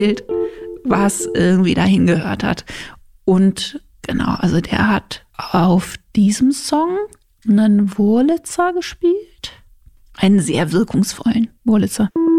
was irgendwie dahin gehört hat. Und genau, also der hat auf diesem Song einen Wurlitzer gespielt. Einen sehr wirkungsvollen Wurlitzer.